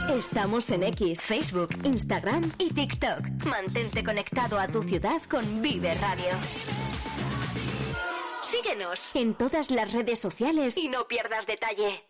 Estamos en X, Facebook, Instagram y TikTok. Mantente conectado a tu ciudad con Vive Radio. Síguenos en todas las redes sociales y no pierdas detalle.